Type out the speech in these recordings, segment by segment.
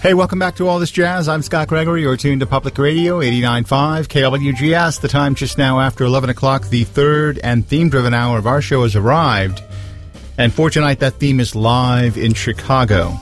Hey, welcome back to All This Jazz. I'm Scott Gregory. You're tuned to Public Radio, 89.5 KWGS. The time just now after 11 o'clock. The third and theme-driven hour of our show has arrived. And for tonight, that theme is live in Chicago.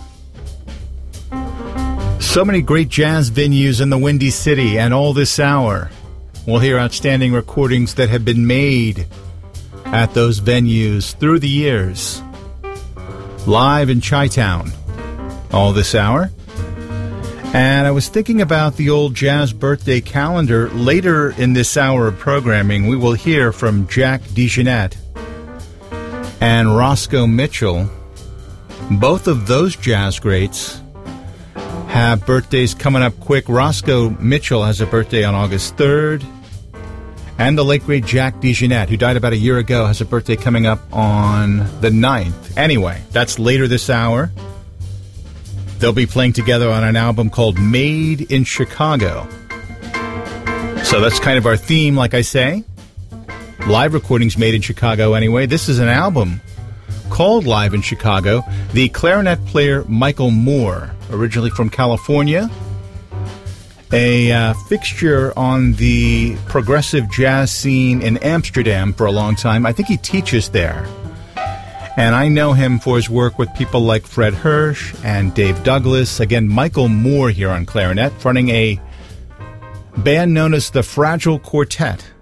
So many great jazz venues in the Windy City, and all this hour we'll hear outstanding recordings that have been made at those venues through the years. Live in Chi-Town, all this hour. And I was thinking about the old jazz birthday calendar. Later in this hour of programming, we will hear from Jack DeJohnette and Roscoe Mitchell. Both of those jazz greats have birthdays coming up quick. Roscoe Mitchell has a birthday on August 3rd. And the late great Jack DeJohnette, who died about a year ago, has a birthday coming up on the 9th. Anyway, that's later this hour. They'll be playing together on an album called Made in Chicago. So that's kind of our theme, like I say. Live recordings made in Chicago anyway. This is an album called Live in Chicago. The clarinet player Michael Moore, originally from California, a fixture on the progressive jazz scene in Amsterdam for a long time. I think he teaches there. And I know him for his work with people like Fred Hirsch and Dave Douglas. Again, Michael Moore here on clarinet, fronting a band known as the Fragile Quartet.